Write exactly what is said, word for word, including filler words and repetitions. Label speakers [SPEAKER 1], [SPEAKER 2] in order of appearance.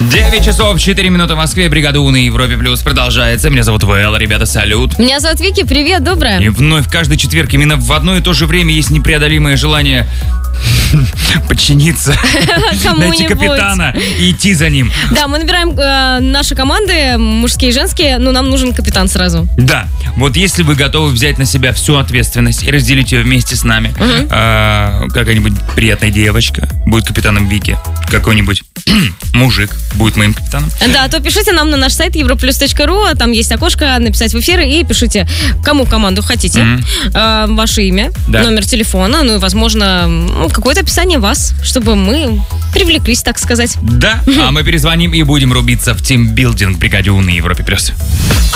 [SPEAKER 1] девять часов четыре минуты в Москве. Бригада У на Европе Плюс продолжается. Меня зовут Вэл, ребята, салют.
[SPEAKER 2] Меня зовут Вики, привет, доброе.
[SPEAKER 1] И вновь каждый четверг именно в одно и то же время есть непреодолимое желание подчиниться, найти капитана и идти за ним.
[SPEAKER 2] Да, мы набираем э, наши команды, мужские и женские, но нам нужен капитан сразу.
[SPEAKER 1] Да, вот если вы готовы взять на себя всю ответственность и разделить ее вместе с нами,
[SPEAKER 2] Угу.
[SPEAKER 1] э, какая-нибудь приятная девочка будет капитаном Вики, какой-нибудь мужик будет моим капитаном.
[SPEAKER 2] Да, то пишите нам на наш сайт европлюс точка ру, там есть окошко, написать в эфир, и пишите, кому команду хотите,
[SPEAKER 1] Мгм.
[SPEAKER 2] э, ваше имя,
[SPEAKER 1] Да.
[SPEAKER 2] номер телефона, ну и, возможно, ну, какое-то описание вас, чтобы мы привлеклись, так сказать.
[SPEAKER 1] Да, а мы перезвоним и будем рубиться в тимбилдинг в бригаде У на Европе Плюс.